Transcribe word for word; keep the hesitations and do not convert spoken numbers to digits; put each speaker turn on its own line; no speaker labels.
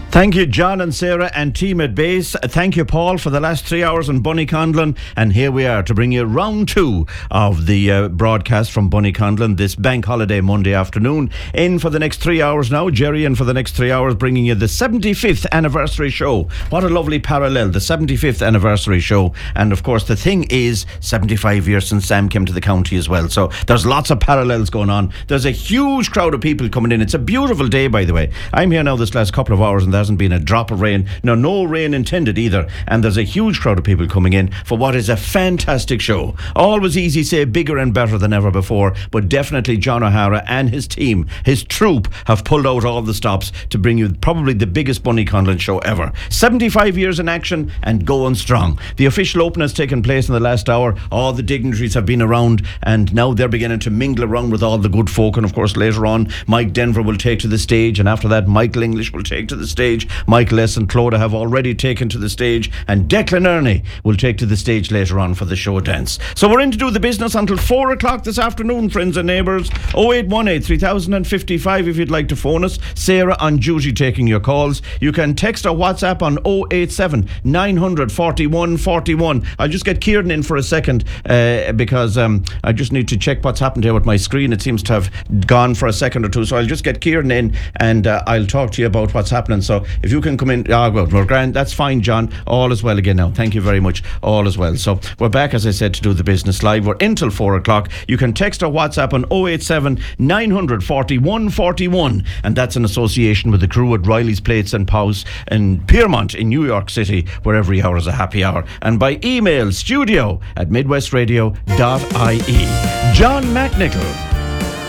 Thank you, John and Sarah and team at base. Thank you, Paul, for the last three hours on Bunnyconlon. And here we are to bring you round two of the uh, broadcast from Bunnyconlon this bank holiday Monday afternoon. In for the next three hours now, Jerry, in for the next three hours, bringing you the seventy-fifth anniversary show. What a lovely parallel, the seventy-fifth anniversary show. And of course, the thing is, seventy-five years since Sam came to the county as well. So there's lots of parallels going on. There's a huge crowd of people coming in. It's a beautiful day, by the way. I'm here now this last couple of hours and there hasn't been a drop of rain. No, no rain intended either. And there's a huge crowd of people coming in for what is a fantastic show. Always easy say bigger and better than ever before, but definitely John O'Hara and his team, his troupe, have pulled out all the stops to bring you probably the biggest Bunnyconlon show ever. seventy-five years in action and going strong. The official open has taken place in the last hour. All the dignitaries have been around and now they're beginning to mingle around with all the good folk. And of course later on Mike Denver will take to the stage, and after that Michael English will take to the stage. Michael S. and Clodagh have already taken to the stage, and Declan Ernie will take to the stage later on for the show dance. So we're in to do the business until four o'clock this afternoon, friends and neighbours. oh eight one eight, three thousand fifty-five if you'd like to phone us. Sarah on duty taking your calls. You can text or WhatsApp on oh eight seven, nine hundred, forty-one forty-one. I'll just get Kieran in for a second uh, because um, I just need to check what's happened here with my screen. It seems to have gone for a second or two, so I'll just get Kieran in and uh, I'll talk to you about what's happening. So if you can come in, ah, well, we're grand, that's fine, John. All is well again now. Thank you very much. All is well. So we're back, as I said, to do the business live. We're in till four o'clock. You can text or WhatsApp on oh eight seven, nine hundred, forty-one forty-one, and that's in association with the crew at Riley's Plates and Pows in Piermont in New York City, where every hour is a happy hour. And by email, studio at midwestradio dot I E. John McNichol.